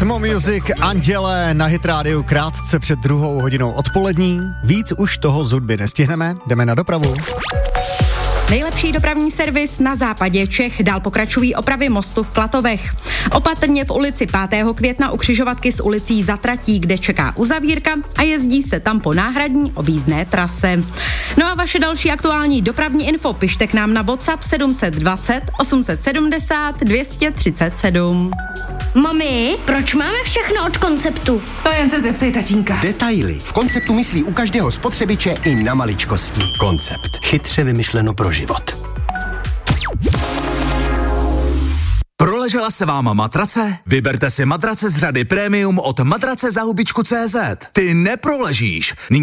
Atmo Music, Anděle na Hit Rádiu krátce před 2:00 odpolední. Víc už toho z hudby nestihneme, jdeme na dopravu. Nejlepší dopravní servis na západě Čech dál pokračují opravy mostu v Klatovech. Opatrně v ulici 5. května u křižovatky s ulicí Zatratí, kde čeká uzavírka a jezdí se tam po náhradní objízdné trase. No a vaše další aktuální dopravní info pište k nám na WhatsApp 720 870 237. Mami, proč máme všechno od Konceptu? To jen se zeptej tatínka. Detaily. V Konceptu myslí u každého spotřebiče i na maličkosti. Koncept. Chytře vymyšleno pro život. Proležela se vám matrace? Vyberte si matrace z řady Premium od matracezahubičku.cz. Ty neproležíš. Nyní